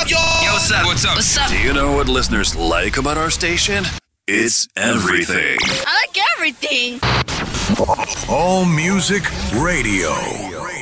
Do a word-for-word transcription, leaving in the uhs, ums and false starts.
Yo! Yo, what's up? What's up? What's up? Do you know what listeners like about our station? It's everything. I like everything. All Music Radio.